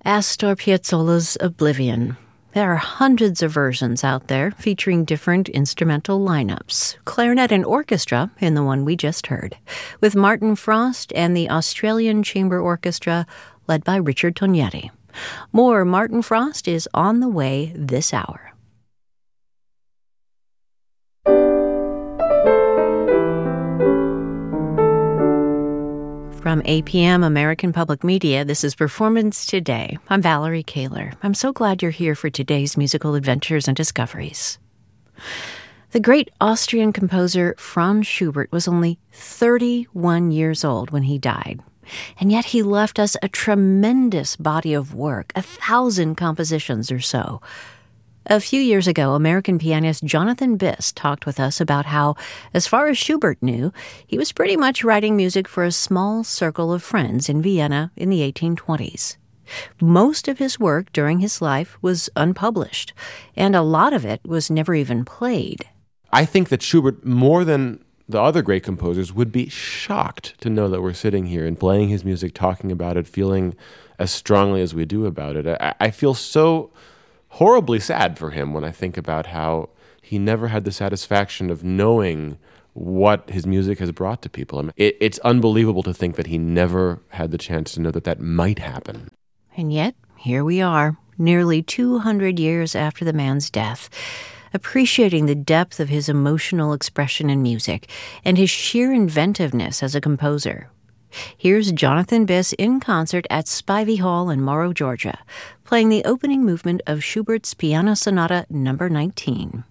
Astor Piazzolla's Oblivion. There are hundreds of versions out there featuring different instrumental lineups, clarinet and orchestra in the one we just heard, with Martin Frost and the Australian Chamber Orchestra led by Richard Tognetti. More Martin Frost is on the way this hour. From APM American Public Media, this is Performance Today. I'm Valerie Kaler. I'm so glad you're here for today's musical adventures and discoveries. The great Austrian composer Franz Schubert was only 31 years old when he died. And yet he left us a tremendous body of work, 1,000 compositions or so. A few years ago, American pianist Jonathan Biss talked with us about how, as far as Schubert knew, he was pretty much writing music for a small circle of friends in Vienna in the 1820s. Most of his work during his life was unpublished, and a lot of it was never even played. I think that Schubert, more than the other great composers, would be shocked to know that we're sitting here and playing his music, talking about it, feeling as strongly as we do about it. I feel so horribly sad for him when I think about how he never had the satisfaction of knowing what his music has brought to people. I mean, it's unbelievable to think that he never had the chance to know that that might happen. And yet, here we are, nearly 200 years after the man's death, appreciating the depth of his emotional expression in music and his sheer inventiveness as a composer. Here's Jonathan Biss in concert at Spivey Hall in Morrow, Georgia, playing the opening movement of Schubert's Piano Sonata No. 19.